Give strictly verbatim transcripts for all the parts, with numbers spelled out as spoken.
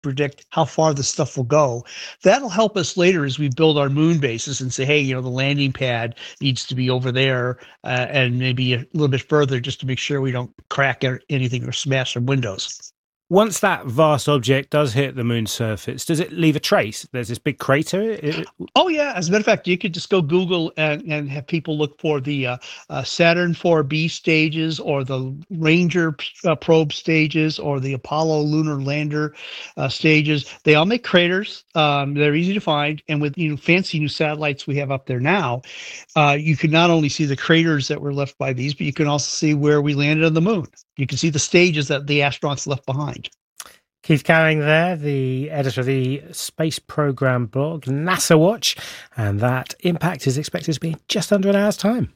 predict how far the stuff will go. That'll help us later as we build our moon bases and say, hey, you know, the landing pad needs to be over there uh, and maybe a little bit further just to make sure we don't crack anything or smash some windows. Once that vast object does hit the moon's surface, does it leave a trace? There's this big crater. It... Oh, yeah. As a matter of fact, you could just go Google and, and have people look for the uh, uh, Saturn four B stages or the Ranger uh, probe stages or the Apollo lunar lander uh, stages. They all make craters. Um, they're easy to find. And with you know fancy new satellites we have up there now, uh, you can not only see the craters that were left by these, but you can also see where we landed on the moon. You can see the stages that the astronauts left behind. Keith Gowing there, the editor of the space program blog NASA Watch, and that impact is expected to be in just under an hour's time.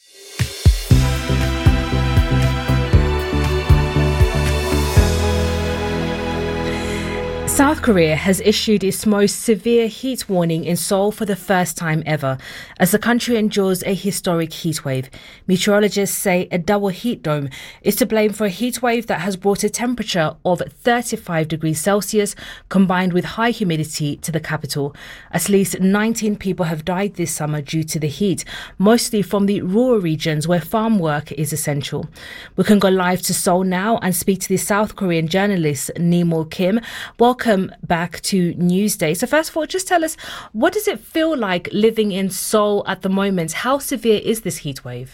South Korea has issued its most severe heat warning in Seoul for the first time ever, as the country endures a historic heat wave. Meteorologists say a double heat dome is to blame for a heat wave that has brought a temperature of thirty-five degrees Celsius combined with high humidity to the capital. At least nineteen people have died this summer due to the heat, mostly from the rural regions where farm work is essential. We can go live to Seoul now and speak to the South Korean journalist Nimol Kim. Welcome back to Newsday. So first of all, just tell us, what does it feel like living in Seoul at the moment? How severe is this heat wave?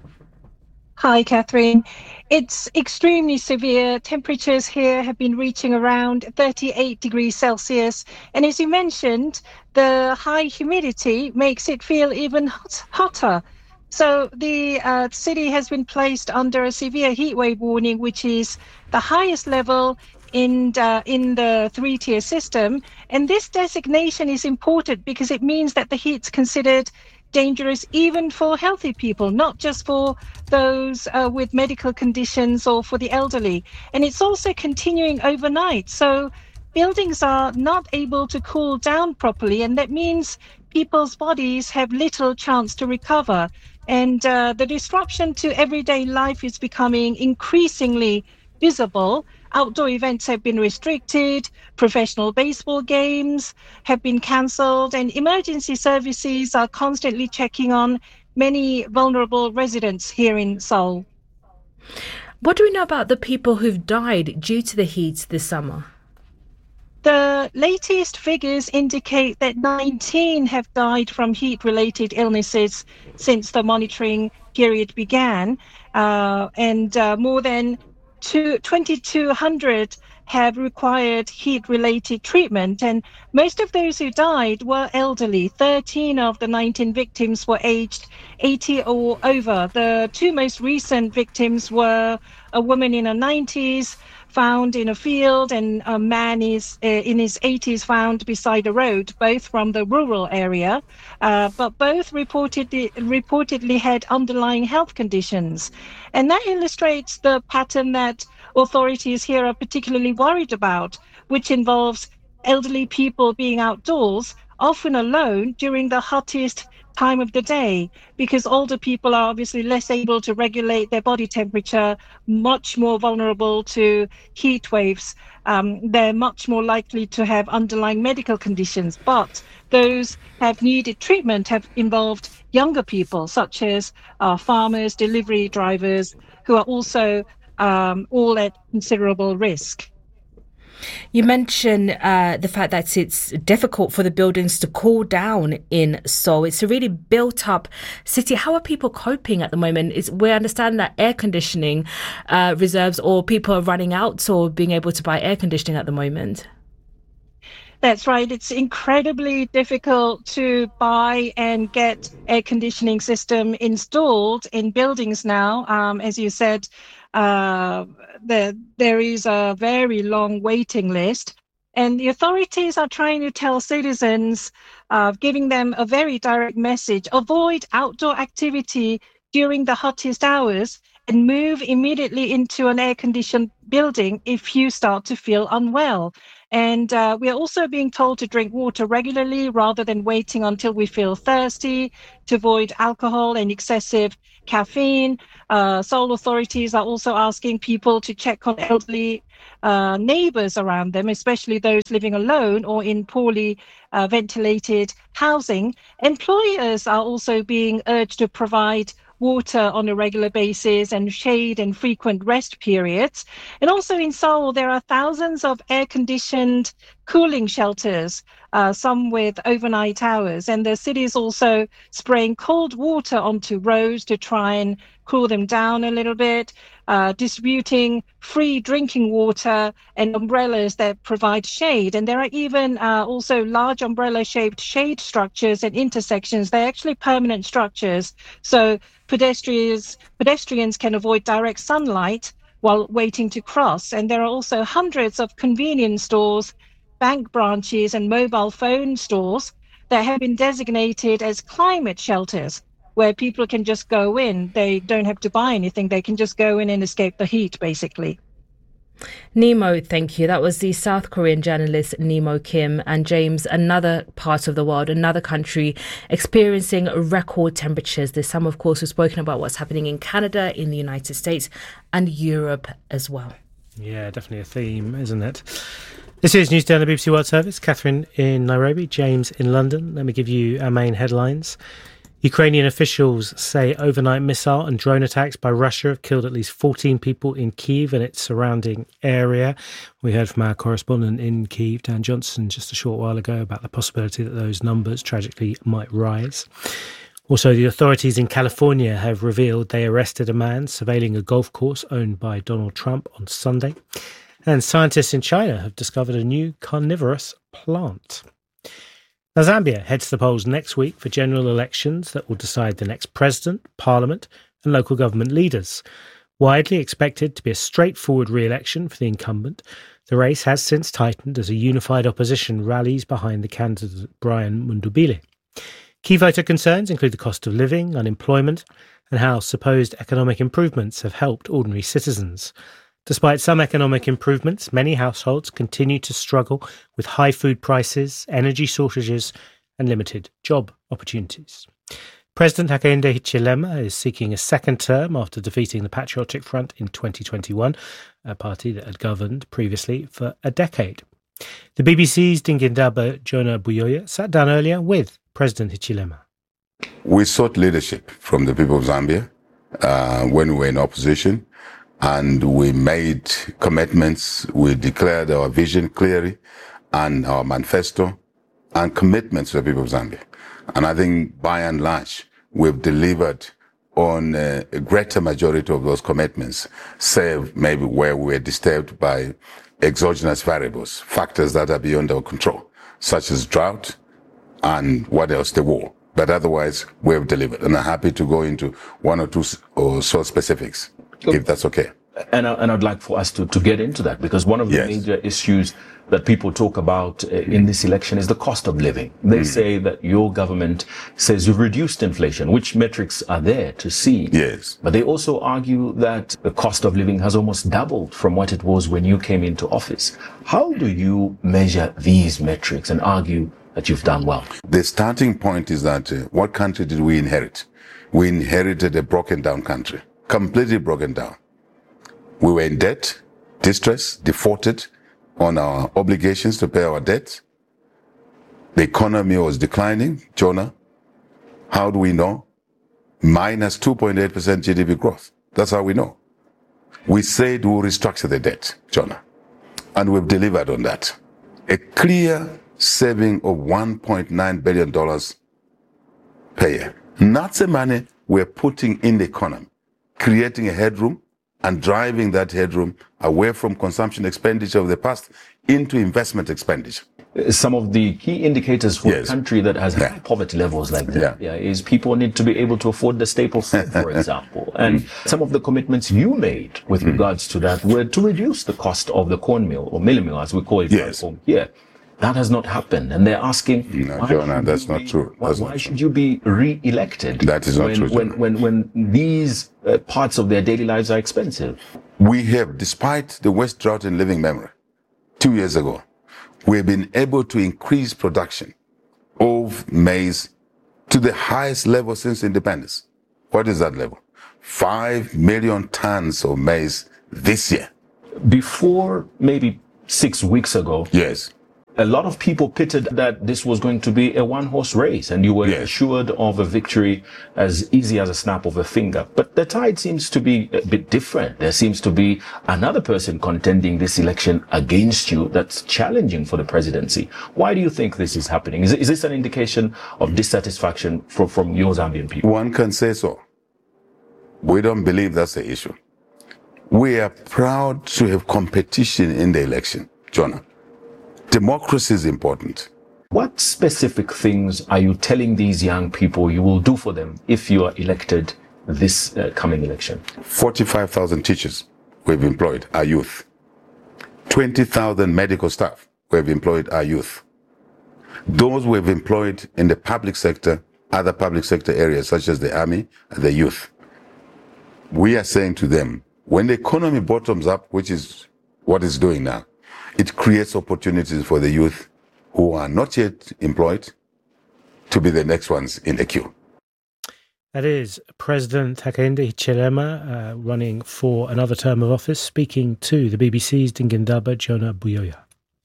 Hi, Catherine. It's extremely severe. Temperatures here have been reaching around thirty-eight degrees Celsius. And as you mentioned, the high humidity makes it feel even hot, hotter. So the uh, city has been placed under a severe heat wave warning, which is the highest level in uh, in the three-tier system. And this designation is important because it means that the heat's considered dangerous even for healthy people, not just for those uh, with medical conditions or for the elderly. And it's also continuing overnight. So buildings are not able to cool down properly, and that means people's bodies have little chance to recover. And uh, the disruption to everyday life is becoming increasingly visible. Outdoor events have been restricted, professional baseball games have been cancelled, and emergency services are constantly checking on many vulnerable residents here in Seoul. What do we know about the people who've died due to the heat this summer? The latest figures indicate that nineteen have died from heat-related illnesses since the monitoring period began, uh, and uh, more than twenty-two hundred have required heat-related treatment, and most of those who died were elderly. thirteen of the nineteen victims were aged eighty or over. The two most recent victims were a woman in her nineties found in a field and a man is uh, in his eighties found beside a road, both from the rural area, uh, but both reportedly, reportedly had underlying health conditions. And that illustrates the pattern that authorities here are particularly worried about, which involves elderly people being outdoors, often alone during the hottest time of the day, because older people are obviously less able to regulate their body temperature, much more vulnerable to heat waves. Um, they're much more likely to have underlying medical conditions, but those have needed treatment have involved younger people, such as uh, farmers, delivery drivers, who are also um, all at considerable risk. You mentioned uh, the fact that it's difficult for the buildings to cool down in Seoul. It's a really built up city. How are people coping at the moment? Is, we understand that air conditioning uh, reserves or people are running out or being able to buy air conditioning at the moment. That's right. It's incredibly difficult to buy and get air conditioning system installed in buildings now. Um, as you said, uh, the, there is a very long waiting list. And the authorities are trying to tell citizens, uh, giving them a very direct message: avoid outdoor activity during the hottest hours and move immediately into an air-conditioned building if you start to feel unwell. And uh, we are also being told to drink water regularly rather than waiting until we feel thirsty, to avoid alcohol and excessive caffeine. Uh, Seoul authorities are also asking people to check on elderly uh, neighbors around them, especially those living alone or in poorly uh, ventilated housing. Employers are also being urged to provide water on a regular basis and shade and frequent rest periods. And also in Seoul, there are thousands of air-conditioned cooling shelters, uh, some with overnight hours. And the city is also spraying cold water onto roads to try and cool them down a little bit, uh, distributing free drinking water and umbrellas that provide shade. And there are even uh, also large umbrella-shaped shade structures at intersections. They're actually permanent structures. So pedestrians, pedestrians can avoid direct sunlight while waiting to cross. And there are also hundreds of convenience stores, bank branches, and mobile phone stores that have been designated as climate shelters, where people can just go in. They don't have to buy anything. They can just go in and escape the heat, basically. Nemo, thank you. That was the South Korean journalist Nemo Kim. And James, another part of the world, another country experiencing record temperatures. This summer, of course, we've spoken about what's happening in Canada, in the United States and Europe as well. Yeah, definitely a theme, isn't it? This is News Day on the B B C World Service. Catherine in Nairobi, James in London. Let me give you our main headlines. Ukrainian officials say overnight missile and drone attacks by Russia have killed at least fourteen people in Kyiv and its surrounding area. We heard from our correspondent in Kyiv, Dan Johnson, just a short while ago about the possibility that those numbers tragically might rise. Also, the authorities in California have revealed they arrested a man surveilling a golf course owned by Donald Trump on Sunday. And scientists in China have discovered a new carnivorous plant. Now, Zambia heads to the polls next week for general elections that will decide the next president, parliament and local government leaders. Widely expected to be a straightforward re-election for the incumbent, the race has since tightened as a unified opposition rallies behind the candidate Brian Mundubile. Key voter concerns include the cost of living, unemployment and how supposed economic improvements have helped ordinary citizens. Despite some economic improvements, many households continue to struggle with high food prices, energy shortages and limited job opportunities. President Hakainde Hichilema is seeking a second term after defeating the Patriotic Front in twenty twenty-one, a party that had governed previously for a decade. The B B C's Dingindaba Jonah Buyoya sat down earlier with President Hichilema. We sought leadership from the people of Zambia uh, when we were in opposition. And we made commitments, we declared our vision clearly and our manifesto and commitments to the people of Zambia. And I think by and large, we've delivered on uh, a greater majority of those commitments, save maybe where we were disturbed by exogenous variables, factors that are beyond our control, such as drought and what else, the war. But otherwise, we've delivered. And I'm happy to go into one or two or so specifics, if that's okay. And, and I'd like for us to, to get into that, because one of the yes. major issues that people talk about uh, in this election is the cost of living. They mm. say that your government says you've reduced inflation, which metrics are there to see. Yes. But they also argue that the cost of living has almost doubled from what it was when you came into office. How do you measure these metrics and argue that you've done well? The starting point is that uh, what country did we inherit? We inherited a broken down country, completely broken down. We were in debt, distress, defaulted on our obligations to pay our debts. The economy was declining. Jonah, how do we know? Minus two point eight percent G D P growth. That's how we know. We said we'll restructure the debt, Jonah, and we've delivered on that. A clear saving of one point nine billion dollars per year. And that's the money we're putting in the economy, creating a headroom and driving that headroom away from consumption expenditure of the past into investment expenditure. Some of the key indicators for yes. a country that has yeah. high poverty levels like that yeah. Yeah, is people need to be able to afford the staple food, for example. And some of the commitments you made with mm. regards to that were to reduce the cost of the corn meal, or milling meal as we call it yes. here. That has not happened. And they're asking, no, why, Jonah, that's not be, true. why, That's why not should true. you be re-elected? That is not when, true, when, Jonah. when, when these uh, parts of their daily lives are expensive. We have, despite the worst drought in living memory, two years ago, we've been able to increase production of maize to the highest level since independence. What is that level? Five million tons of maize this year. Before maybe six weeks ago, yes, a lot of people pitted that this was going to be a one-horse race and you were yes. assured of a victory as easy as a snap of a finger. But the tide seems to be a bit different. There seems to be another person contending this election against you that's challenging for the presidency. Why do you think this is happening? Is, is this an indication of dissatisfaction from, from your Zambian people? One can say so. We don't believe that's the issue. We are proud to have competition in the election, Jonah. Democracy is important. What specific things are you telling these young people you will do for them if you are elected this uh, coming election? forty-five thousand teachers we've employed, our youth. twenty thousand medical staff we've employed, our youth. Those we've employed in the public sector, other public sector areas such as the army and the youth. We are saying to them, when the economy bottoms up, which is what it's doing now, it creates opportunities for the youth who are not yet employed to be the next ones in the queue. That is President Hakainde Hichilema uh, running for another term of office, speaking to the B B C's Ndaba Jonah Buyoya.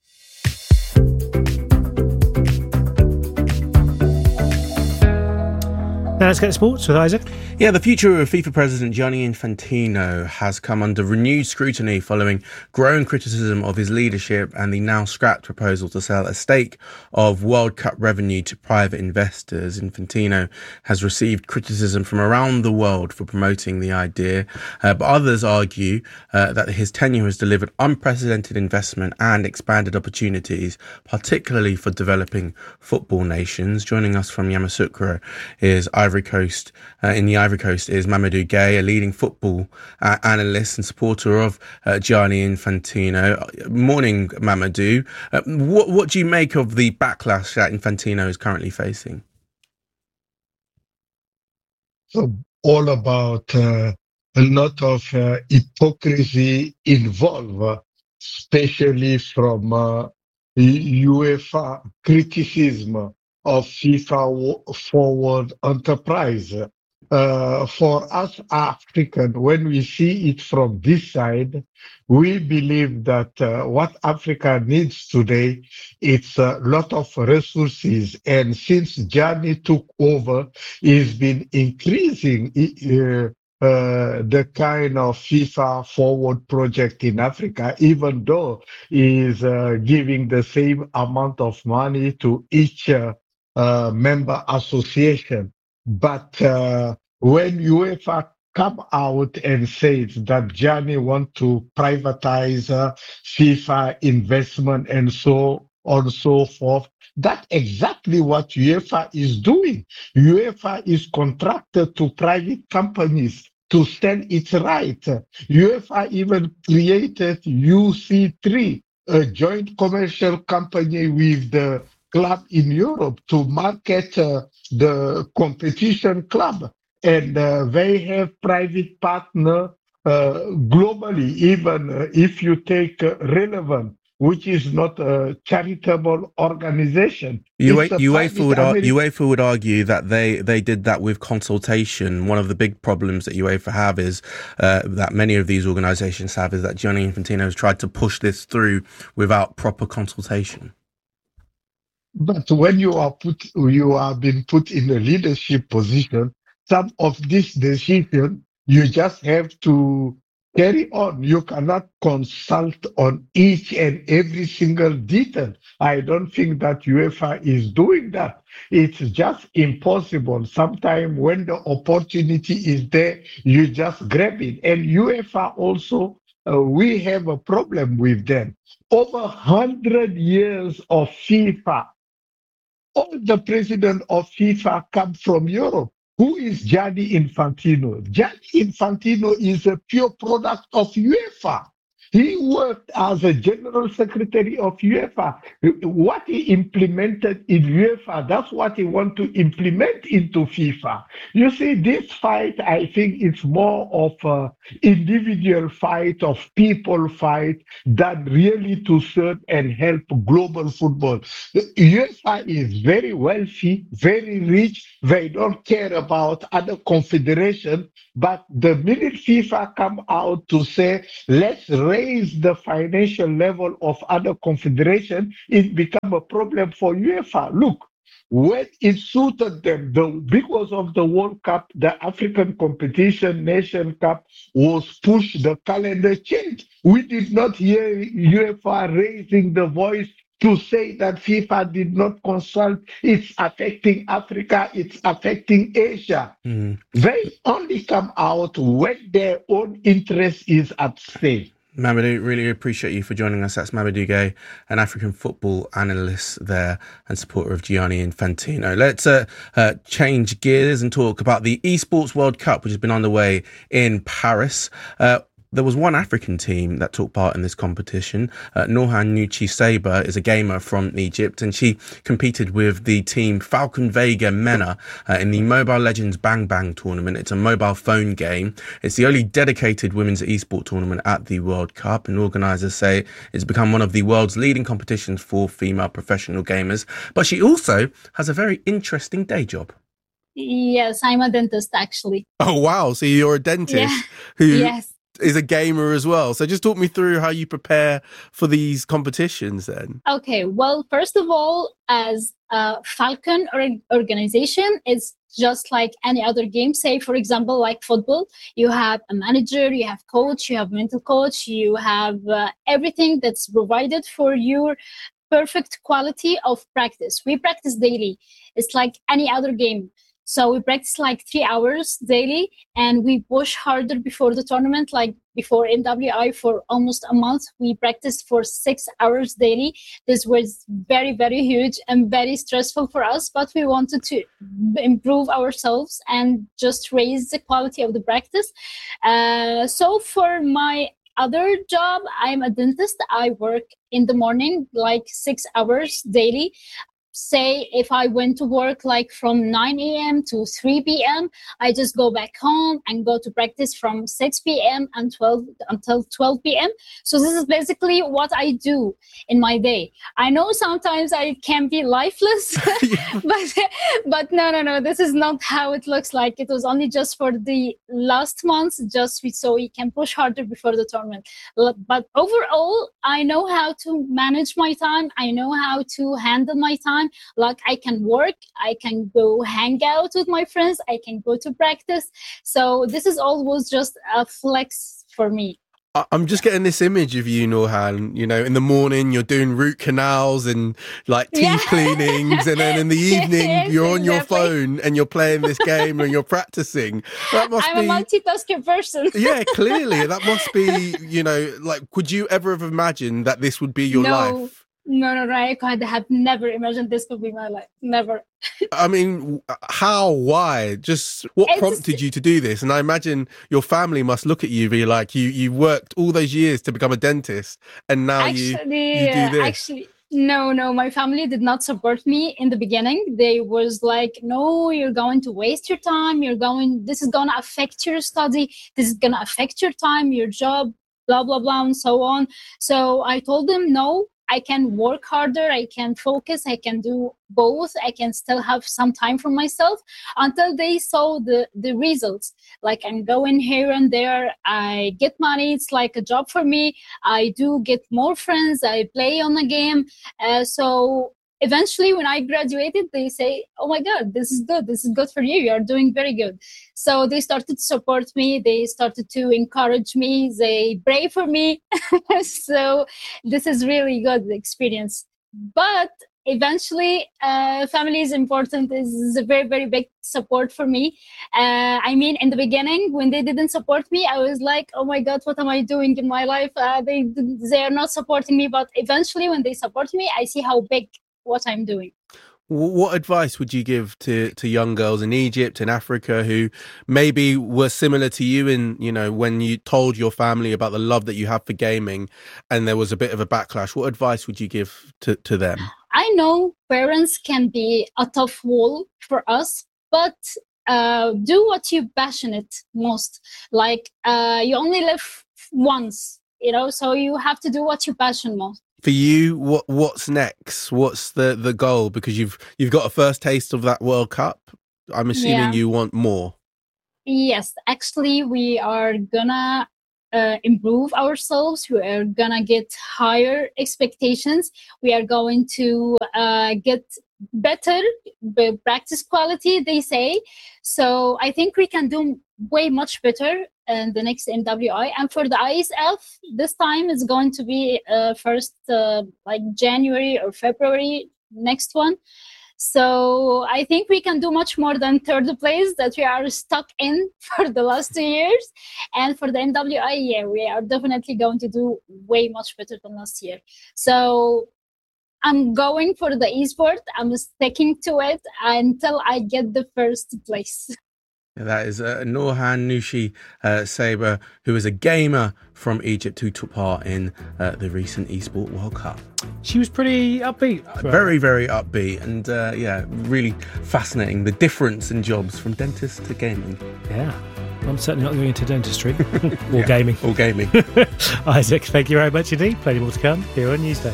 Now let's get to sports with Isaac. Yeah, the future of FIFA President Gianni Infantino has come under renewed scrutiny following growing criticism of his leadership and the now scrapped proposal to sell a stake of World Cup revenue to private investors. Infantino has received criticism from around the world for promoting the idea, uh, but others argue uh, that his tenure has delivered unprecedented investment and expanded opportunities, particularly for developing football nations. Joining us from Yamoussoukro is Ivory Coast, uh, in the Ivory Coast is Mamadou Gueye, a leading football uh, analyst and supporter of uh, Gianni Infantino. Morning, Mamadou. Uh, what, what do you make of the backlash that Infantino is currently facing? So all about uh, a lot of uh, hypocrisy involved, uh, especially from uh, UEFA criticism of FIFA forward enterprise. Uh, for us African, when we see it from this side, we believe that uh, what Africa needs today, it's a lot of resources. And since Gianni took over, he's been increasing uh, Uh, the kind of FIFA forward project in Africa, even though he is uh, giving the same amount of money to each uh, uh, member association. But uh, when UEFA come out and says that Gianni want to privatize uh, FIFA investment and so on and so forth, that's exactly what UEFA is doing. UEFA is contracted to private companies to stand its right. UEFA even created U C three, a joint commercial company with the club in Europe to market uh, the competition club. And uh, they have private partner uh, globally, even uh, if you take uh, Relevant, which is not a charitable organization. UEFA, UEFA, would ar- UEFA would argue that they, they did that with consultation. One of the big problems that UEFA have is uh, that many of these organizations have is that Gianni Infantino has tried to push this through without proper consultation. But when you are put, you are being put in a leadership position, some of this decision you just have to carry on. You cannot consult on each and every single detail. I don't think that UEFA is doing that. It's just impossible. Sometimes when the opportunity is there, you just grab it. And UEFA also, uh, we have a problem with them. Over one hundred years of FIFA, all the president of FIFA come from Europe. Who is Gianni Infantino? Gianni Infantino is a pure product of UEFA. He worked as a general secretary of UEFA. What he implemented in UEFA, that's what he wants to implement into FIFA. You see, this fight, I think it's more of an individual fight, of people fight, than really to serve and help global football. The UEFA is very wealthy, very rich. They don't care about other confederations. But the minute FIFA come out to say, let's raise the financial level of other confederations, it become a problem for UEFA. Look, when it suited them, the, because of the World Cup, the African competition, Nation Cup, was pushed, the calendar changed. We did not hear UEFA raising the voice to say that FIFA did not consult. It's affecting Africa, it's affecting Asia. Mm. They only come out when their own interest is at stake. Mamadou, really appreciate you for joining us. That's Mamadou Gueye, an African football analyst there and supporter of Gianni Infantino. Let's uh, uh, change gears and talk about the Esports World Cup, which has been underway in Paris. Uh, There was one African team that took part in this competition. Uh, Norhan Nuchiseba is a gamer from Egypt, and she competed with the team Falcon Vega MENA uh, in the Mobile Legends Bang Bang tournament. It's a mobile phone game. It's the only dedicated women's esport tournament at the World Cup, and organisers say it's become one of the world's leading competitions for female professional gamers. But she also has a very interesting day job. Yes, I'm a dentist, actually. Oh, wow. So you're a dentist yeah. who... Yes. is a gamer as well. So just talk me through how you prepare for these competitions then. Okay, well, first of all, as a Falcon organization, it's just like any other game. Say, for example, like football, you have a manager, you have coach, you have mental coach, you have uh, everything that's provided for your perfect quality of practice. We practice daily. It's like any other game. So we practice like three hours daily, and we push harder before the tournament, like before M W I for almost a month. We practiced for six hours daily. This was very, very huge and very stressful for us, but we wanted to improve ourselves and just raise the quality of the practice. Uh, so for my other job, I'm a dentist. I work in the morning, like six hours daily. Say if I went to work like from nine a.m. to three p.m., I just go back home and go to practice from six p.m. and twelve until twelve p.m. So this is basically what I do in my day. I know sometimes I can be lifeless, but but no, no, no. This is not how it looks like. It was only just for the last month, just so we can push harder before the tournament. But overall, I know how to manage my time. I know how to handle my time. Like I can work, I can go hang out with my friends, I can go to practice. So this is always just a flex for me. I'm just getting this image of you, Norhan, you know, in the morning you're doing root canals and like teeth yeah. cleanings, and then in the evening yes, you're on exactly. your phone and you're playing this game and you're practicing. That must I'm be... a multitasking person. Yeah, clearly. That must be, you know, like, could you ever have imagined that this would be your no. life? No, no, no, I could have never imagined this could be my life. Never. I mean, how? Why? Just what it's, prompted you to do this? And I imagine your family must look at you and be like, you, you worked all those years to become a dentist, and now actually, you, you do this. Actually, no, no, my family did not support me in the beginning. They was like, no, you're going to waste your time. You're going, this is going to affect your study. This is going to affect your time, your job, blah, blah, blah, and so on. So I told them, no. I can work harder, I can focus, I can do both, I can still have some time for myself, until they saw the, the results. Like I'm going here and there, I get money, it's like a job for me, I do get more friends, I play on the game. Uh, so eventually when I graduated, they say, oh my God, this is good, this is good for you, you're doing very good. So they started to support me, they started to encourage me, they pray for me. So this is really good experience. But eventually, uh, family is important, this is a very, very big support for me. Uh, I mean, in the beginning, when they didn't support me, I was like, oh my God, what am I doing in my life? Uh, they, they are not supporting me. But eventually when they support me, I see how big what I'm doing. What advice would you give to, to young girls in Egypt and Africa who maybe were similar to you in, you know, when you told your family about the love that you have for gaming and there was a bit of a backlash? What advice would you give to, to them? I know parents can be a tough wall for us, but uh, do what you're passionate most. Like uh, you only live once, you know, so you have to do what you passion most. For you, what what's next? What's the, the goal? Because you've you've got a first taste of that World Cup. I'm assuming yeah. you want more. Yes, actually, we are gonna uh, improve ourselves. We are gonna get higher expectations. We are going to uh, get better practice quality, they say. So I think we can do way much better in the next M W I. And for the I S F, this time is going to be uh, first uh, like January or February next one. So I think we can do much more than third place that we are stuck in for the last two years. And for the M W I, yeah, we are definitely going to do way much better than last year. So I'm going for the esport. I'm sticking to it until I get the first place. That is uh, Nourhan Nushi uh, Saber, who is a gamer from Egypt who took part in uh, the recent eSport World Cup. She was pretty upbeat. Uh, very, very upbeat. And uh, yeah, really fascinating. The difference in jobs from dentist to gaming. Yeah. I'm certainly not going into dentistry or yeah, gaming. Or gaming. Isaac, thank you very much indeed. Plenty more to come here on Newsday.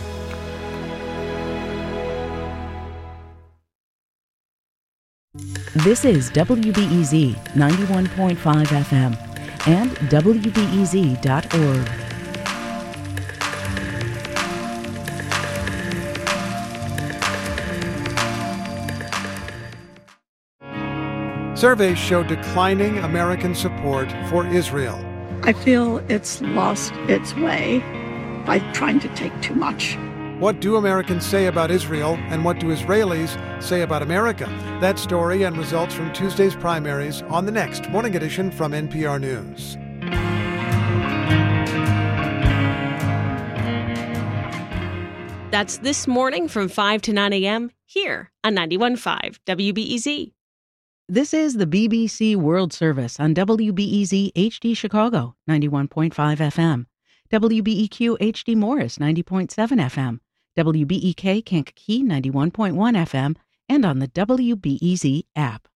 This is W B E Z ninety-one point five F M and W B E Z dot org. Surveys show declining American support for Israel. I feel it's lost its way by trying to take too much. What do Americans say about Israel, and what do Israelis say about America? That story and results from Tuesday's primaries on the next Morning Edition from N P R News. That's This Morning from five to nine a.m. here on ninety-one point five W B E Z. This is the B B C World Service on W B E Z H D Chicago, ninety-one point five F M. W B E Q H D Morris, ninety point seven F M. W B E K Kankakee, ninety-one point one F M, and on the W B E Z app.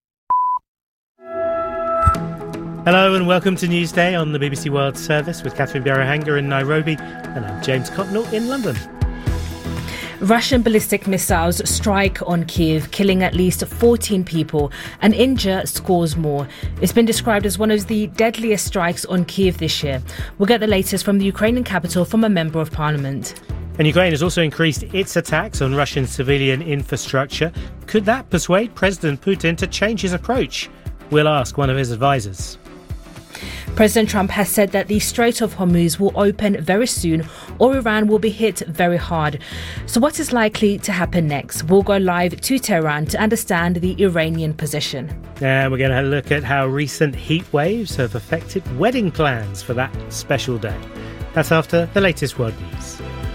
Hello and welcome to Newsday on the B B C World Service with Catherine Bjerrehanger in Nairobi, and I'm James Cotnell in London. Russian ballistic missiles strike on Kyiv, killing at least fourteen people and injure scores more. It's been described as one of the deadliest strikes on Kyiv this year. We'll get the latest from the Ukrainian capital from a member of parliament. And Ukraine has also increased its attacks on Russian civilian infrastructure. Could that persuade President Putin to change his approach? We'll ask one of his advisors. President Trump has said that the Strait of Hormuz will open very soon or Iran will be hit very hard. So what is likely to happen next? We'll go live to Tehran to understand the Iranian position. And we're going to look at how recent heat waves have affected wedding plans for that special day. That's after the latest world news.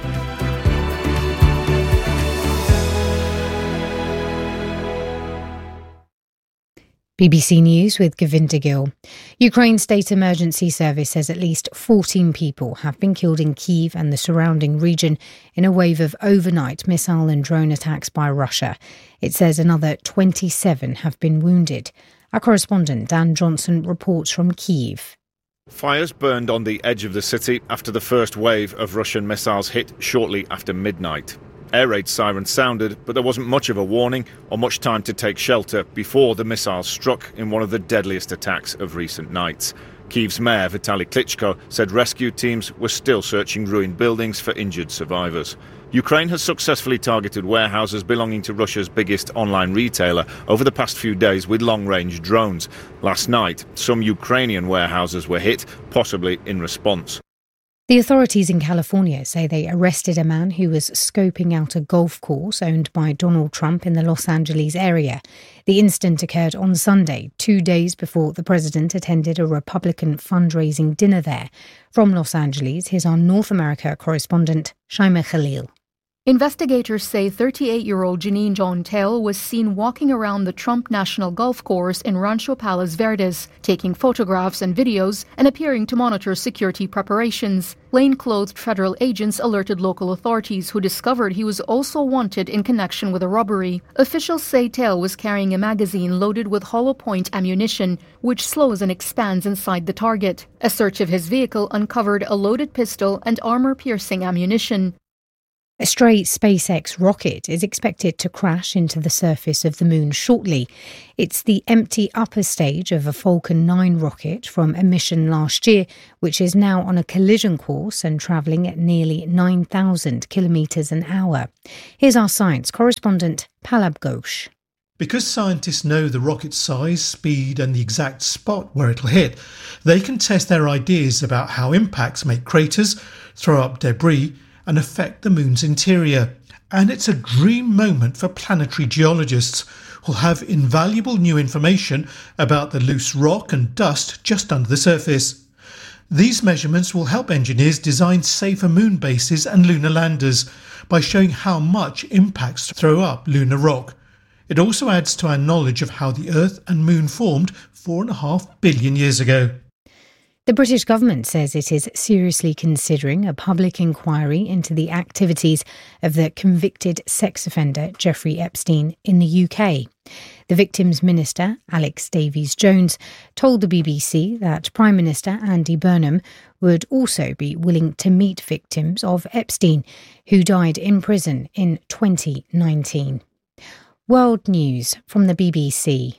B B C News with Govinda Gill. Ukraine's State Emergency Service says at least fourteen people have been killed in Kyiv and the surrounding region in a wave of overnight missile and drone attacks by Russia. It says another twenty-seven have been wounded. Our correspondent Dan Johnson reports from Kyiv. Fires burned on the edge of the city after the first wave of Russian missiles hit shortly after midnight. Air raid sirens sounded, but there wasn't much of a warning or much time to take shelter before the missiles struck in one of the deadliest attacks of recent nights. Kyiv's mayor, Vitaly Klitschko, said rescue teams were still searching ruined buildings for injured survivors. Ukraine has successfully targeted warehouses belonging to Russia's biggest online retailer over the past few days with long-range drones. Last night, some Ukrainian warehouses were hit, possibly in response. The authorities in California say they arrested a man who was scoping out a golf course owned by Donald Trump in the Los Angeles area. The incident occurred on Sunday, two days before the president attended a Republican fundraising dinner there. From Los Angeles, here's our North America correspondent, Shaima Khalil. Investigators say thirty-eight-year-old Janine John-Tell was seen walking around the Trump National Golf Course in Rancho Palos Verdes, taking photographs and videos and appearing to monitor security preparations. Plain-clothed federal agents alerted local authorities, who discovered he was also wanted in connection with a robbery. Officials say Tell was carrying a magazine loaded with hollow point ammunition, which slows and expands inside the target. A search of his vehicle uncovered a loaded pistol and armor-piercing ammunition. A stray SpaceX rocket is expected to crash into the surface of the moon shortly. It's the empty upper stage of a Falcon nine rocket from a mission last year, which is now on a collision course and travelling at nearly nine thousand kilometres an hour. Here's our science correspondent, Pallab Ghosh. Because scientists know the rocket's size, speed and the exact spot where it'll hit, they can test their ideas about how impacts make craters, throw up debris and affect the moon's interior. And it's a dream moment for planetary geologists, who'll have invaluable new information about the loose rock and dust just under the surface. These measurements will help engineers design safer moon bases and lunar landers by showing how much impacts throw up lunar rock. It also adds to our knowledge of how the Earth and Moon formed four and a half billion years ago. The British government says it is seriously considering a public inquiry into the activities of the convicted sex offender Jeffrey Epstein in the U K. The victim's minister, Alex Davies-Jones, told the B B C that Prime Minister Andy Burnham would also be willing to meet victims of Epstein, who died in prison in twenty nineteen. World News from the B B C.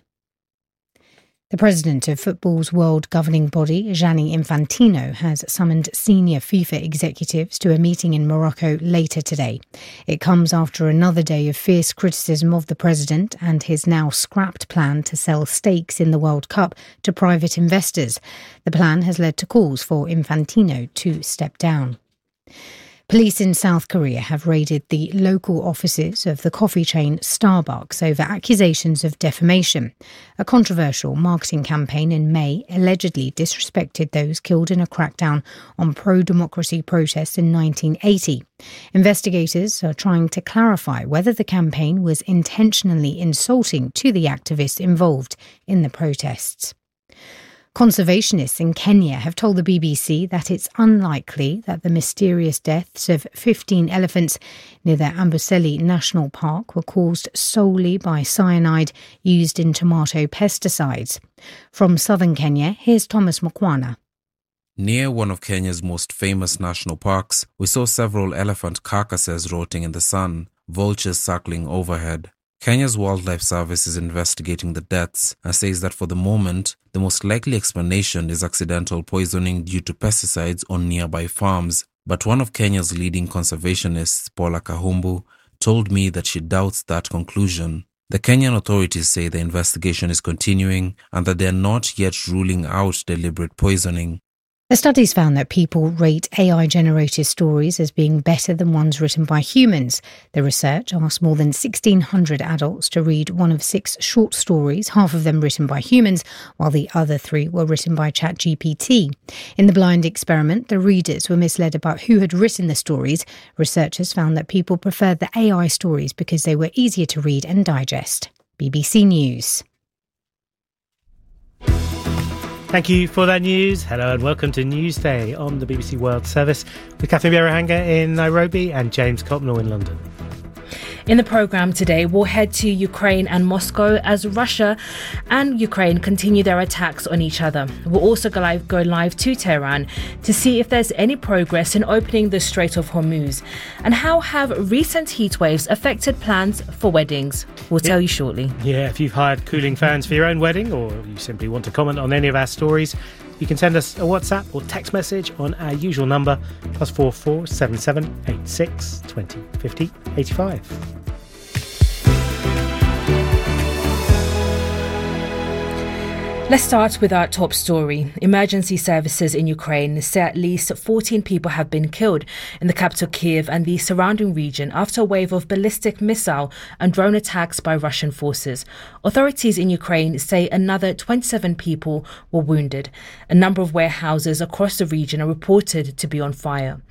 The president of football's world governing body, Gianni Infantino, has summoned senior FIFA executives to a meeting in Morocco later today. It comes after another day of fierce criticism of the president and his now scrapped plan to sell stakes in the World Cup to private investors. The plan has led to calls for Infantino to step down. Police in South Korea have raided the local offices of the coffee chain Starbucks over accusations of defamation. A controversial marketing campaign in May allegedly disrespected those killed in a crackdown on pro-democracy protests in nineteen eighty. Investigators are trying to clarify whether the campaign was intentionally insulting to the activists involved in the protests. Conservationists in Kenya have told the B B C that it's unlikely that the mysterious deaths of fifteen elephants near the Amboseli National Park were caused solely by cyanide used in tomato pesticides. From southern Kenya, here's Thomas Mukwana. Near one of Kenya's most famous national parks, we saw several elephant carcasses rotting in the sun, vultures circling overhead. Kenya's Wildlife Service is investigating the deaths and says that for the moment, the most likely explanation is accidental poisoning due to pesticides on nearby farms. But one of Kenya's leading conservationists, Paula Kahumbu, told me that she doubts that conclusion. The Kenyan authorities say the investigation is continuing and that they are not yet ruling out deliberate poisoning. The studies found that people rate A I-generated stories as being better than ones written by humans. The research asked more than sixteen hundred adults to read one of six short stories, half of them written by humans, while the other three were written by ChatGPT. In the blind experiment, the readers were misled about who had written the stories. Researchers found that people preferred the A I stories because they were easier to read and digest. B B C News. Thank you for that news. Hello and welcome to Newsday on the B B C World Service with Catherine Bierahanga in Nairobi and James Copnell in London. In the programme today, we'll head to Ukraine and Moscow as Russia and Ukraine continue their attacks on each other. We'll also go live, go live to Tehran to see if there's any progress in opening the Strait of Hormuz. And how have recent heat waves affected plans for weddings? We'll tell you shortly. Yeah, if you've hired cooling fans for your own wedding or you simply want to comment on any of our stories, you can send us a WhatsApp or text message on our usual number, plus four four seven seven eight six twenty fifty eighty-five. Let's start with our top story. Emergency services in Ukraine say at least fourteen people have been killed in the capital Kyiv and the surrounding region after a wave of ballistic missile and drone attacks by Russian forces. Authorities in Ukraine say another twenty-seven people were wounded. A number of warehouses across the region are reported to be on fire.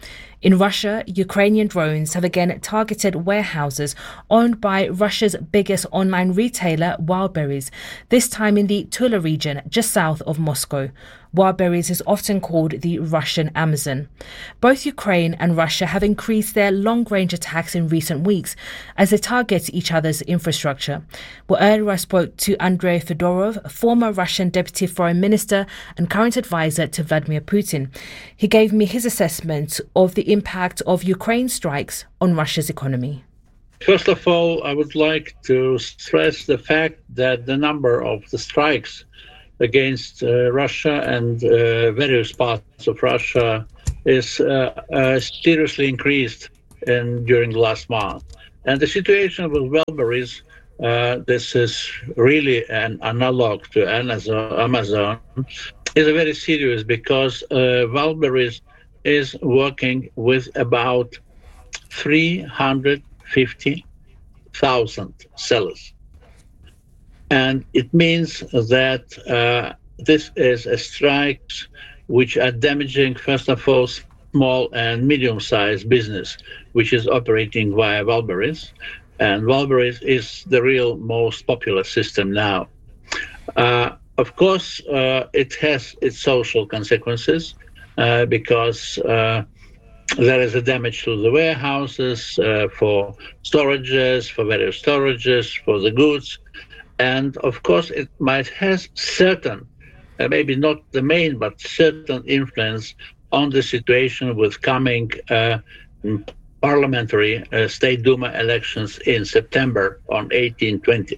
In Russia, Ukrainian drones have again targeted warehouses owned by Russia's biggest online retailer, Wildberries, this time in the Tula region, just south of Moscow. Wildberries is often called the Russian Amazon. Both Ukraine and Russia have increased their long-range attacks in recent weeks as they target each other's infrastructure. Well, earlier I spoke to Andrei Fedorov, former Russian deputy foreign minister and current advisor to Vladimir Putin. He gave me his assessment of the impact of Ukraine strikes on Russia's economy. First of all, I would like to stress the fact that the number of the strikes against uh, Russia and uh, various parts of Russia is uh, uh, seriously increased in, during the last month. And the situation with Wildberries, uh, this is really an analog to Amazon, Amazon is very serious because uh, Wildberries is working with about three hundred fifty thousand sellers. And it means that uh, this is a strikes which are damaging, first of all, small and medium-sized business, which is operating via Wildberries. And Wildberries is the real most popular system now. Uh, of course, uh, it has its social consequences uh, because uh, there is a damage to the warehouses, uh, for storages, for various storages, for the goods. And of course, it might have certain, uh, maybe not the main, but certain influence on the situation with coming uh, parliamentary uh, State Duma elections in September on eighteen twenty.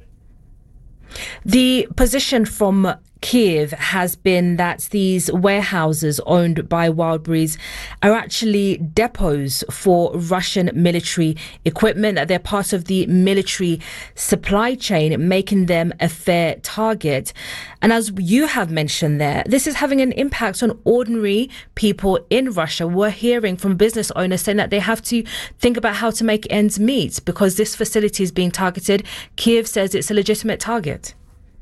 The position from Kiev has been that these warehouses owned by Wildberries are actually depots for Russian military equipment. They're part of the military supply chain, making them a fair target. And as you have mentioned there, this is having an impact on ordinary people in Russia. We're hearing from business owners saying that they have to think about how to make ends meet because this facility is being targeted. Kiev says it's a legitimate target.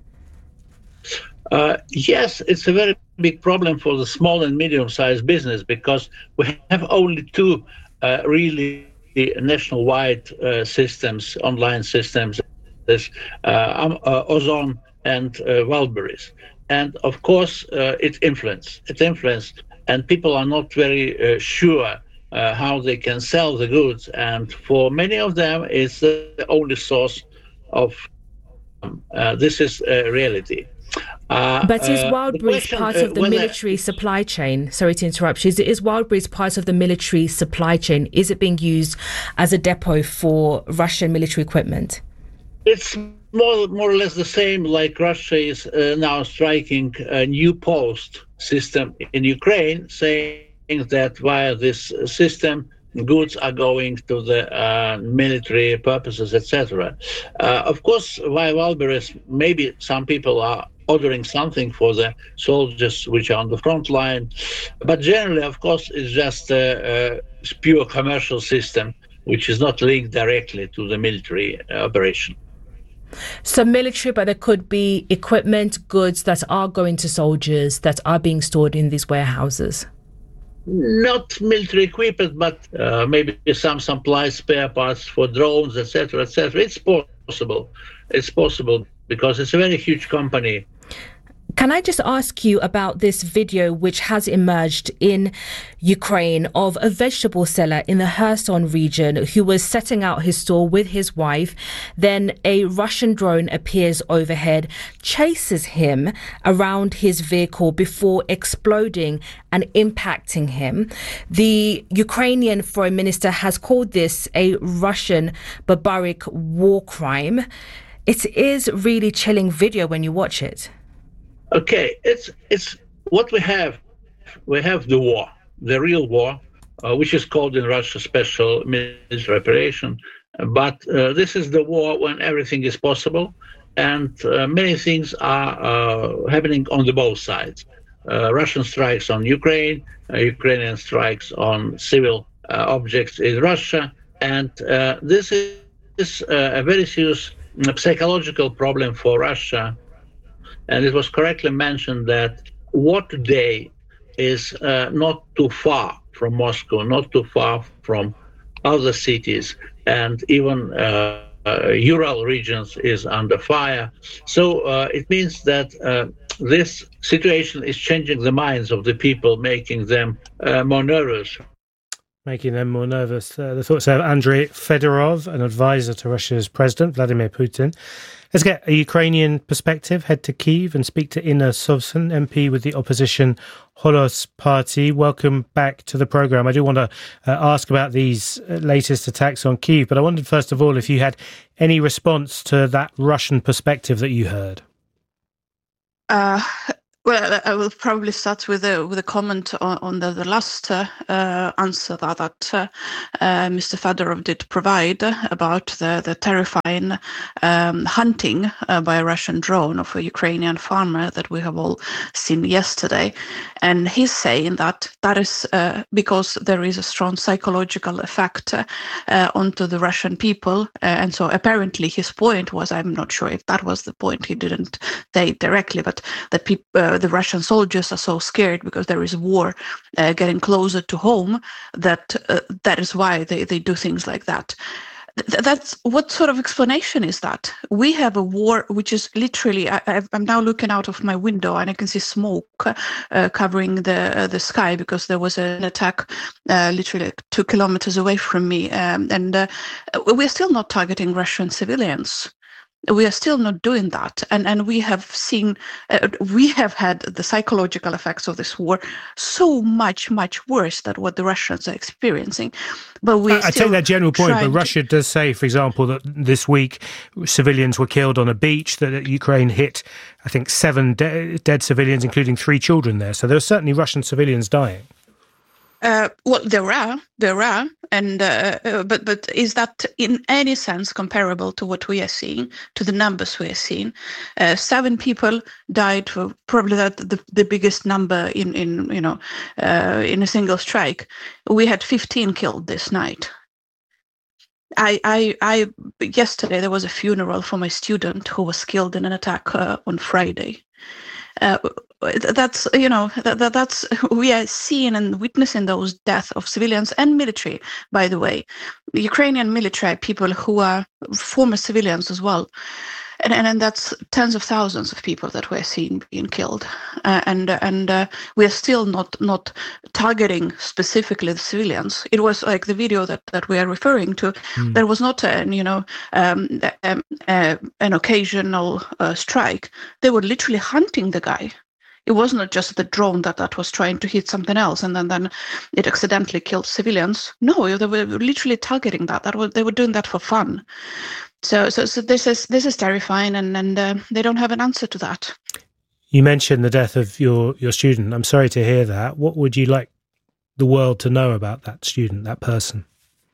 Uh, yes, it's a very big problem for the small and medium-sized business because we have only two uh, really national-wide uh, systems, online systems, this uh, um, uh, Ozon and uh, Wildberries. And of course, uh, it influence, it influence, and people are not very uh, sure uh, how they can sell the goods. And for many of them, it's the only source of um, uh, this is uh, reality. Uh, but is uh, Wildberries part of the military supply chain? Sorry to interrupt you. Is, is Wildberries part of the military supply chain? Is it being used as a depot for Russian military equipment? It's more, more or less the same, like Russia is uh, now striking a new post system in Ukraine, saying that via this system, goods are going to the uh, military purposes, et cetera. Uh, of course, via Wildberries, maybe some people are ordering something for the soldiers which are on the front line. But generally, of course, it's just a, a pure commercial system, which is not linked directly to the military operation. So military, but there could be equipment, goods that are going to soldiers that are being stored in these warehouses. Not military equipment, but uh, maybe some supplies, spare parts for drones, et cetera, et cetera. It's possible. It's possible because it's a very huge company. Can I just ask you about this video which has emerged in Ukraine of a vegetable seller in the Kherson region who was setting out his store with his wife. Then a Russian drone appears overhead, chases him around his vehicle before exploding and impacting him. The Ukrainian foreign minister has called this a Russian barbaric war crime. It is really chilling video when you watch it. Okay, it's it's what we have. We have the war, the real war, uh, which is called in Russia special military operation. But uh, this is the war when everything is possible, and uh, many things are uh, happening on the both sides. Uh, Russian strikes on Ukraine, uh, Ukrainian strikes on civil uh, objects in Russia, and uh, this is uh, a very serious psychological problem for Russia. And it was correctly mentioned that war today is uh, not too far from Moscow, not too far from other cities, and even uh, uh, Ural regions is under fire. So uh, it means that uh, this situation is changing the minds of the people, making them uh, more nervous. Making them more nervous. Uh, the thoughts of Andrei Fedorov, an advisor to Russia's President Vladimir Putin. Let's get a Ukrainian perspective. Head to Kyiv and speak to Inna Sovsun, M P with the opposition Holos Party. Welcome back to the programme. I do want to uh, ask about these uh, latest attacks on Kyiv, but I wondered first of all if you had any response to that Russian perspective that you heard. Uh, well, I will probably start with a with a comment on, on the, the last uh, uh, answer that, that uh, uh, Mister Fedorov did provide about the the terrifying um, hunting uh, by a Russian drone of a Ukrainian farmer that we have all seen yesterday, and he's saying that that is uh, because there is a strong psychological effect uh, uh, onto the Russian people, uh, and so apparently his point was, I'm not sure if that was the point, he didn't say it directly, but that people. Uh, the Russian soldiers are so scared because there is war uh, getting closer to home that uh, that is why they, they do things like that. Th- that's what sort of explanation is that? We have a war which is literally, I, I'm now looking out of my window and I can see smoke uh, covering the uh, the sky because there was an attack uh, literally like two kilometers away from me, um, and uh, we're still not targeting Russian civilians. We are still not doing that, and and we have seen, uh, we have had the psychological effects of this war so much, much worse than what the Russians are experiencing. But we, I take that general point, but Russia does say, for example, that this week civilians were killed on a beach. That Ukraine hit, I think, seven de- dead civilians, including three children there. So there are certainly Russian civilians dying. Uh, well, there are, there are, and uh, uh, but but is that in any sense comparable to what we are seeing, to the numbers we are seeing? Uh, seven people died, for probably that the, the biggest number in in you know uh, in a single strike. We had fifteen killed this night. I, I, I, yesterday there was a funeral for my student who was killed in an attack uh, on Friday. Uh, that's, you know, that, that, that's, we are seeing and witnessing those deaths of civilians and military, by the way. The Ukrainian military people who are former civilians as well. And, and, and that's tens of thousands of people that we're seeing being killed. Uh, and and uh, we're still not not targeting specifically the civilians. It was like the video that, that we are referring to. Mm. There was not an, you know, um, um, uh, an occasional uh, strike. They were literally hunting the guy. It was not just the drone that, that was trying to hit something else and then, then it accidentally killed civilians. No, they were literally targeting that. That was, they were doing that for fun. So, so, so this is this is terrifying, and and uh, they don't have an answer to that. You mentioned the death of your, your student. I'm sorry to hear that. What would you like the world to know about that student, that person?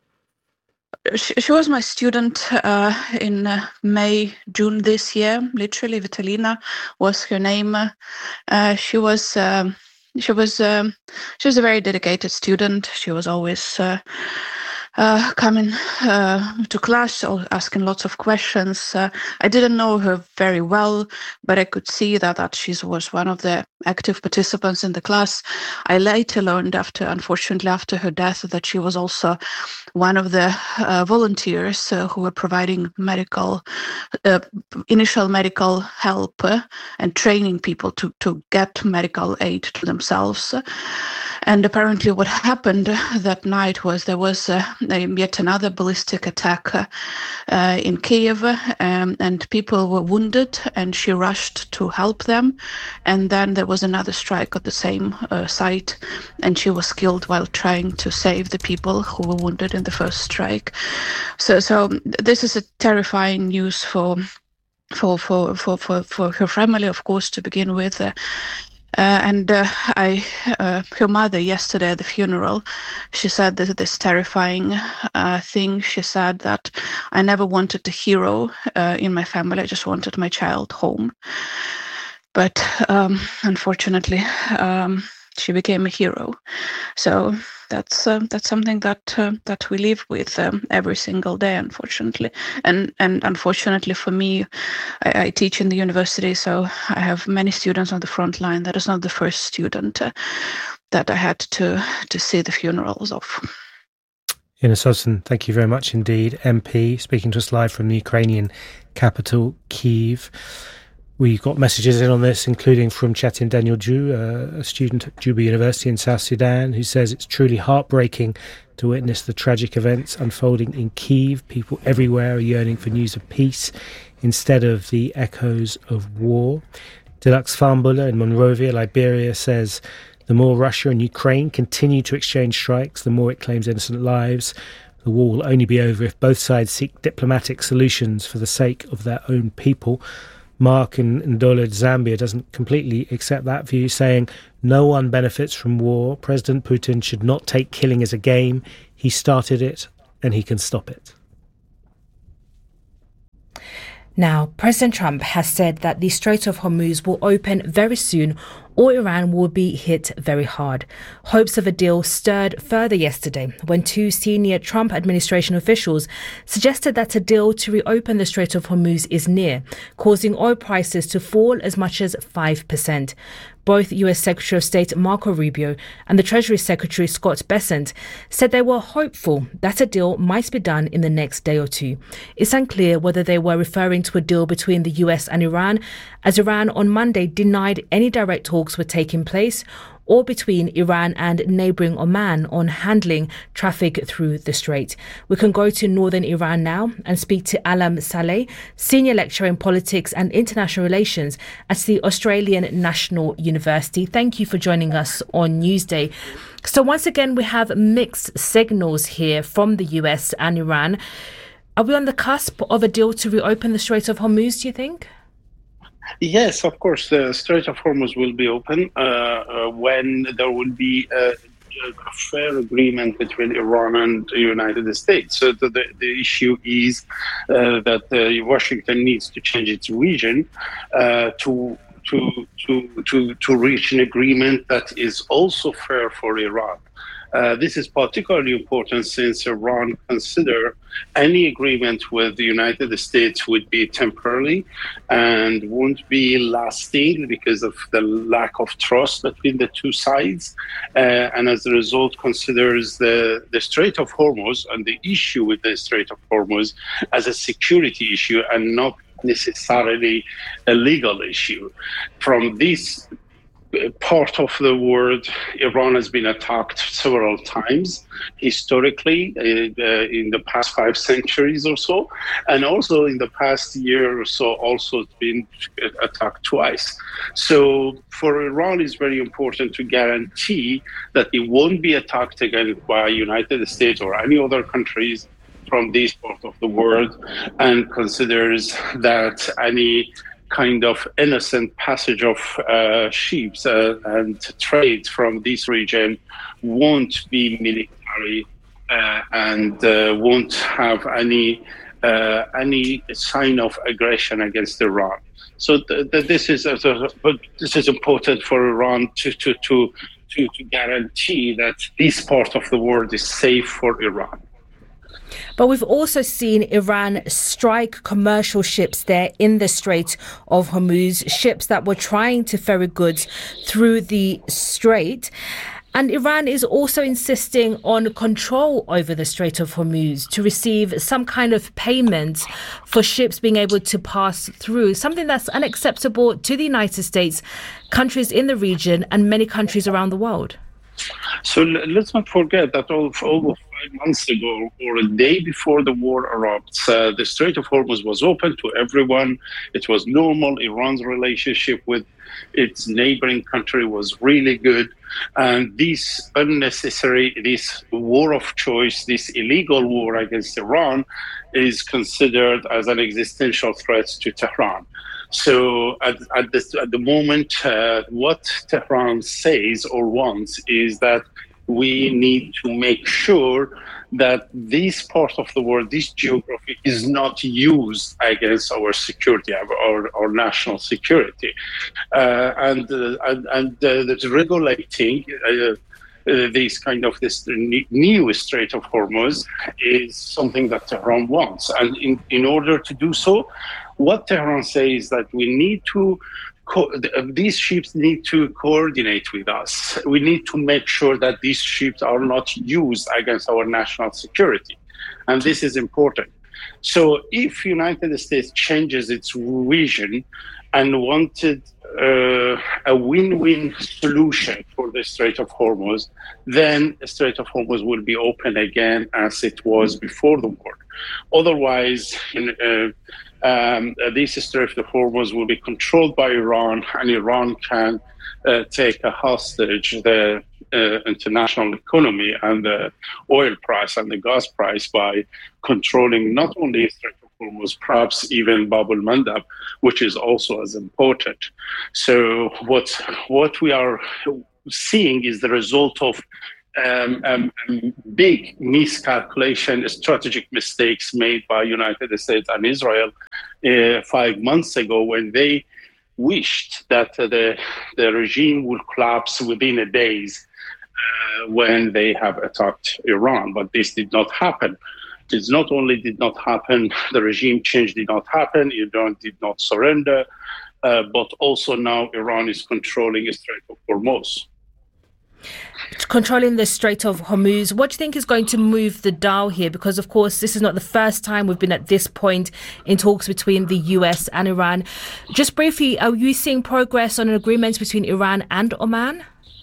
She, she was my student uh, in uh, May, June this year. Literally, Vitalina was her name. Uh, she was um, she was um, she was a very dedicated student. She was always Uh, Uh, coming uh, to class, asking lots of questions. Uh, I didn't know her very well, but I could see that, that she was one of the active participants in the class. I later learned after, unfortunately, after her death, that she was also one of the uh, volunteers uh, who were providing medical, uh, initial medical help uh, and training people to, to get medical aid to themselves. And apparently what happened that night was there was uh, yet another ballistic attack uh, uh, in Kyiv, um, and people were wounded, and she rushed to help them. And then there was another strike at the same uh, site, and she was killed while trying to save the people who were wounded in the first strike. So, so this is a terrifying news for for for for for, for her family, of course, to begin with. Uh, Uh, and uh, I, uh, her mother yesterday at the funeral, she said this, this terrifying uh, thing. She said that I never wanted a hero uh, in my family. I just wanted my child home. But um, unfortunately, um, she became a hero. So that's uh, that's something that uh, that we live with um, every single day, unfortunately. And and unfortunately for me, I, I teach in the university, so I have many students on the front line. That is not the first student uh, that I had to to see the funerals of. Ina Sostin, thank you very much indeed. M P, speaking to us live from the Ukrainian capital, Kyiv. We got messages in on this, including from Chetin Daniel Ju, uh, a student at Juba University in South Sudan, who says it's truly heartbreaking to witness the tragic events unfolding in Kyiv. People everywhere are yearning for news of peace instead of the echoes of war. Deluxe Farmbuller in Monrovia, Liberia, says the more Russia and Ukraine continue to exchange strikes, the more it claims innocent lives. The war will only be over if both sides seek diplomatic solutions for the sake of their own people. Mark in Ndola, Zambia, doesn't completely accept that view, saying no one benefits from war. President Putin should not take killing as a game. He started it and he can stop it. Now, President Trump has said that the Strait of Hormuz will open very soon or Iran will be hit very hard. Hopes of a deal stirred further yesterday when two senior Trump administration officials suggested that a deal to reopen the Strait of Hormuz is near, causing oil prices to fall as much as five percent. Both U S Secretary of State Marco Rubio and the Treasury Secretary Scott Bessent said they were hopeful that a deal might be done in the next day or two. It's unclear whether they were referring to a deal between the U S and Iran, as Iran on Monday denied any direct talks were taking place, or between Iran and neighbouring Oman on handling traffic through the strait. We can go to northern Iran now and speak to Alam Saleh, Senior Lecturer in Politics and International Relations at the Australian National University. Thank you for joining us on Newsday. So once again, we have mixed signals here from the U S and Iran. Are we on the cusp of a deal to reopen the Strait of Hormuz, do you think? Yes, of course, the Strait of Hormuz will be open uh, uh, when there will be a, a fair agreement between Iran and the United States. So the, the, the issue is uh, that uh, Washington needs to change its region uh, to, to, to, to, to reach an agreement that is also fair for Iran. Uh, this is particularly important since Iran consider any agreement with the United States would be temporary and won't be lasting because of the lack of trust between the two sides. Uh, and as a result, considers the, the Strait of Hormuz and the issue with the Strait of Hormuz as a security issue and not necessarily a legal issue. From this part of the world, Iran has been attacked several times historically uh, uh, in the past five centuries or so, and also in the past year or so also it's been attacked twice. So for Iran, it's very important to guarantee that it won't be attacked again by United States or any other countries from this part of the world, and considers that any kind of innocent passage of uh, ships uh, and trade from this region won't be military uh, and uh, won't have any uh, any sign of aggression against Iran. So th- th- this is uh, but this is important for Iran to to to to to guarantee that this part of the world is safe for Iran. But we've also seen Iran strike commercial ships there in the Strait of Hormuz, ships that were trying to ferry goods through the strait. And Iran is also insisting on control over the Strait of Hormuz to receive some kind of payment for ships being able to pass through, something that's unacceptable to the United States, countries in the region, and many countries around the world. So let's not forget that almost five months ago, or a day before the war erupts, uh, the Strait of Hormuz was open to everyone. It was normal. Iran's relationship with its neighboring country was really good. And this unnecessary, this war of choice, this illegal war against Iran is considered as an existential threat to Tehran. So at, at, this, at the moment, uh, what Tehran says or wants is that we need to make sure that this part of the world, this geography, is not used against our security, our, our national security. Uh, and, uh, and, and uh, that's regulating uh, Uh, this kind of this new Strait of Hormuz is something that Tehran wants. And in, in order to do so, what Tehran says is that we need to co- these ships need to coordinate with us. We need to make sure that these ships are not used against our national security. And this is important. So if United States changes its vision and wanted uh, a win-win solution for the Strait of Hormuz, then the Strait of Hormuz will be open again as it was before the war. Otherwise, in, uh, um, this Strait of Hormuz will be controlled by Iran, and Iran can uh, take a hostage the uh, international economy and the oil price and the gas price by controlling not only Strait of Hormuz, perhaps even Bab el-Mandab, which is also as important. So what what we are seeing is the result of um, um, big miscalculation, strategic mistakes made by United States and Israel uh, five months ago, when they wished that uh, the the regime would collapse within a days uh, when they have attacked Iran. But this did not happen. It not only did not happen, the regime change did not happen, Iran did not surrender, uh, but also now Iran is controlling the Strait of Hormuz. Controlling the Strait of Hormuz, what do you think is going to move the dial here? Because, of course, this is not the first time we've been at this point in talks between the U S and Iran. Just briefly, are you seeing progress on an agreement between Iran and Oman?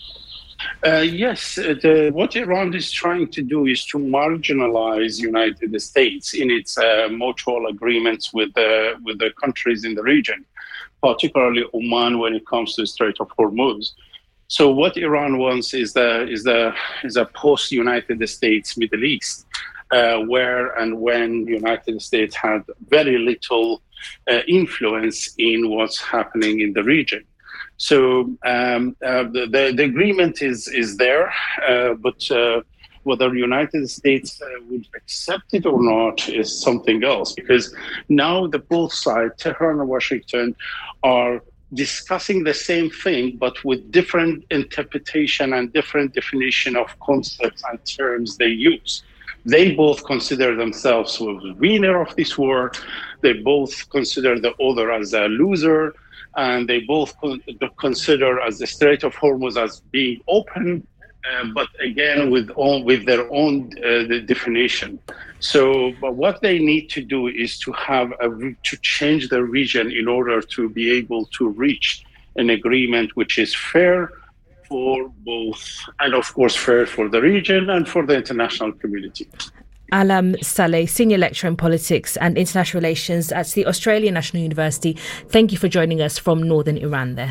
Uh, yes, uh, the, what Iran is trying to do is to marginalize United States in its uh, mutual agreements with, uh, with the countries in the region, particularly Oman when it comes to the Strait of Hormuz. So what Iran wants is the is the is a post-United States Middle East, uh, where and when United States had very little uh, influence in what's happening in the region. So um, uh, the, the the agreement is is there, uh, but uh, whether United States uh, would accept it or not is something else. Because now the both sides, Tehran and Washington, are discussing the same thing, but with different interpretation and different definition of concepts and terms they use. They both consider themselves the winner of this war. They both consider the other as a loser, and they both con- consider as the Strait of Hormuz as being open, uh, but again with all, with their own uh, the definition. So, but what they need to do is to have a to change the region in order to be able to reach an agreement which is fair for both, and of course fair for the region and for the international community. Alam Saleh, Senior Lecturer in Politics and International Relations at the Australian National University. Thank you for joining us from northern Iran there.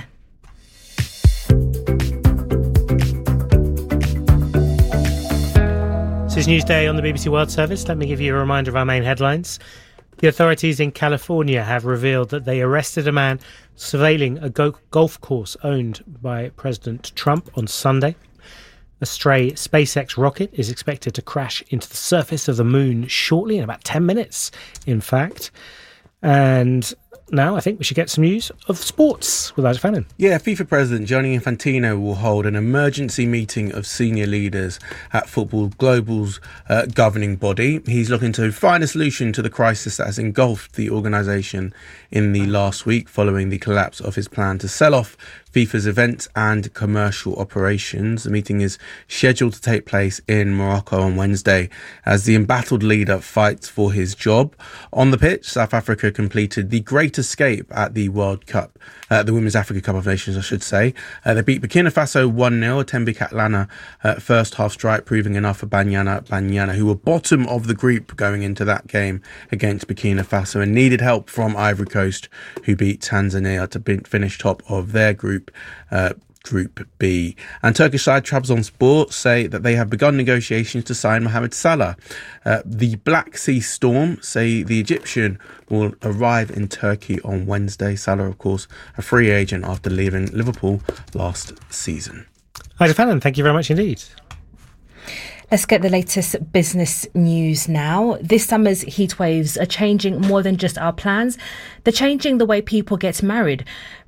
This is Newsday on the B B C World Service. Let me give you a reminder of our main headlines. The authorities in California have revealed that they arrested a man surveilling a go- golf course owned by President Trump on Sunday. A stray SpaceX rocket is expected to crash into the surface of the moon shortly, in about ten minutes, in fact. And now I think we should get some news of sports with Isaac Fannin. Yeah, FIFA President Gianni Infantino will hold an emergency meeting of senior leaders at Football Global's uh, governing body. He's looking to find a solution to the crisis that has engulfed the organisation in the last week following the collapse of his plan to sell off FIFA's events and commercial operations. The meeting is scheduled to take place in Morocco on Wednesday as the embattled leader fights for his job. On the pitch, South Africa completed the great escape at the World Cup, uh, the Women's Africa Cup of Nations, I should say. Uh, they beat Burkina Faso one nil, a Tembi Catlana uh, first half strike proving enough for Banyana Banyana, who were bottom of the group going into that game against Burkina Faso and needed help from Ivory Coast, who beat Tanzania to be- finish top of their group. Uh, Group B. And Turkish side Trabzonspor say that they have begun negotiations to sign Mohamed Salah. Uh, the Black Sea Storm say the Egyptian will arrive in Turkey on Wednesday. Salah, of course, a free agent after leaving Liverpool last season. Hi, Fannin, thank you very much indeed. Let's get the latest business news now. This summer's heat waves are changing more than just our plans. They're changing the way people get married.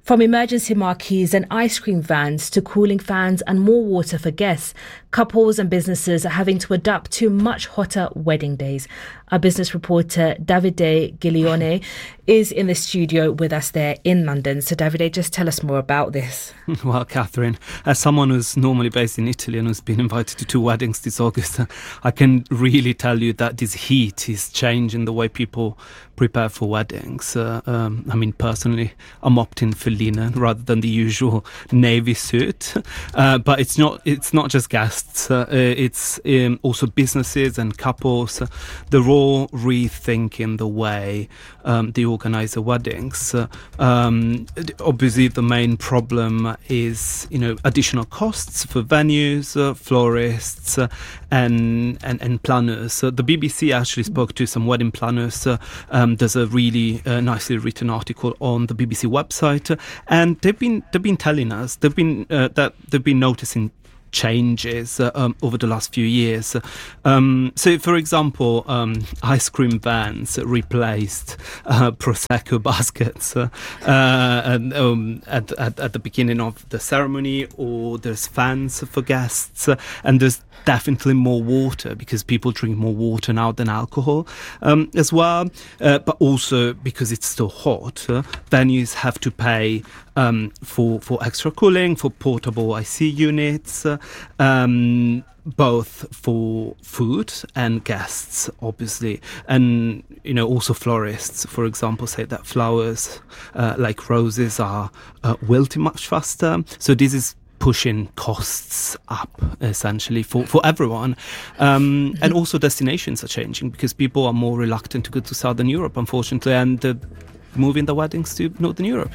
From emergency marquees and ice cream vans to cooling fans and more water for guests, couples and businesses are having to adapt to much hotter wedding days. Our business reporter Davide Giglione is in the studio with us there in London. So Davide, just tell us more about this. Well, Catherine, as someone who's normally based in Italy and who's been invited to two weddings this August, I can really tell you that this heat is changing the way people prepare for weddings. Uh, um, I mean, personally, I'm opting for linen rather than the usual navy suit. Uh, but it's not it's not just guests. Uh, it's um, also businesses and couples. Uh, they're all rethinking the way um, they organise their weddings. Uh, um, obviously, the main problem is, you know, additional costs for venues, uh, florists, uh, and, and and planners. So the B B C actually spoke to some wedding planners. Uh, um, there's a really uh, nicely written article on the B B C website, uh, and they've been they've been telling us they've been uh, that they've been noticing changes uh, um, over the last few years. Um, so, for example, um, ice cream vans replaced uh, Prosecco baskets uh, uh, and, um, at, at, at the beginning of the ceremony, or there's fans for guests, uh, and there's definitely more water because people drink more water now than alcohol um, as well. Uh, but also because it's still hot, uh, venues have to pay um, for, for extra cooling, for portable I C units, uh, um, both for food and guests, obviously. And, you know, also florists, for example, say that flowers uh, like roses are uh, wilting much faster. So this is pushing costs up, essentially, for, for everyone. Um, and also destinations are changing because people are more reluctant to go to Southern Europe, unfortunately, and uh, moving their weddings to Northern Europe.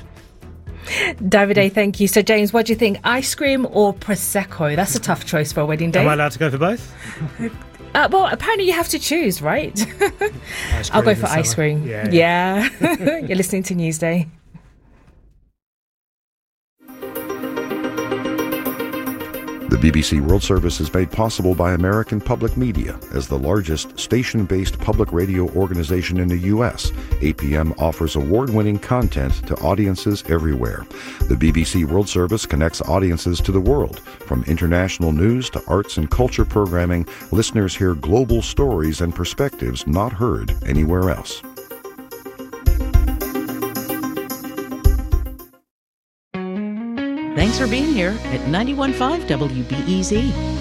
Davide, thank you. So, James, what do you think? Ice cream or Prosecco? That's a tough choice for a wedding day. Am I allowed to go for both? Uh, well, apparently you have to choose, right? I'll go for ice cream. Yeah. yeah. yeah. You're listening to Newsday. The B B C World Service is made possible by American Public Media. As the largest station-based public radio organization in the U S, A P M offers award-winning content to audiences everywhere. The B B C World Service connects audiences to the world. From international news to arts and culture programming, listeners hear global stories and perspectives not heard anywhere else. Thanks for being here at ninety-one point five W B E Z.